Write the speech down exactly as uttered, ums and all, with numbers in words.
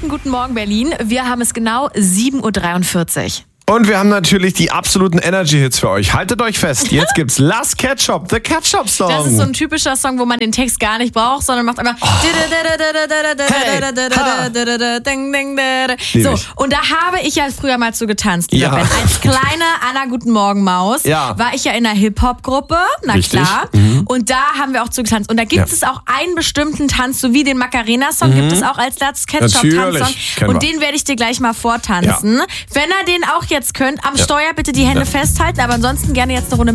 Guten Morgen Berlin. Wir haben es genau sieben Uhr dreiundvierzig. Und wir haben natürlich die absoluten Energy-Hits für euch. Haltet euch fest, jetzt gibt's Last Ketchup, The Ketchup Song. Das ist so ein typischer Song, wo man den Text gar nicht braucht, sondern macht einfach so. Und da habe ich ja früher mal zu getanzt. Ja. Ben. Als kleine Anna Guten Morgen Maus ja. war ich ja in einer Hip-Hop-Gruppe, na Richtig. klar. Mhm. Und da haben wir auch zu getanzt. Und da gibt ja. es auch einen bestimmten Tanz, so wie den Macarena-Song, mhm. gibt es auch als Last Ketchup-Tanzsong. Und den werde ich dir gleich mal vortanzen. Ja. Wenn er den auch jetzt könnt, am ja. Steuer bitte die Hände ja. festhalten, aber ansonsten gerne jetzt eine Runde